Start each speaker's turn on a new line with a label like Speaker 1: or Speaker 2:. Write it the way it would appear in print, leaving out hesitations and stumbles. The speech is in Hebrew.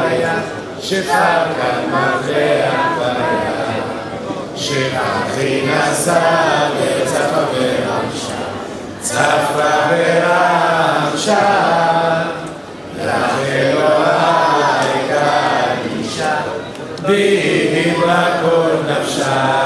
Speaker 1: היה, שפקד מלכח ביד, שפחי נסע וצפה ורמשה, צפה ורמשה, לך אלוהי קדישה, בי דיברה כל נפשה.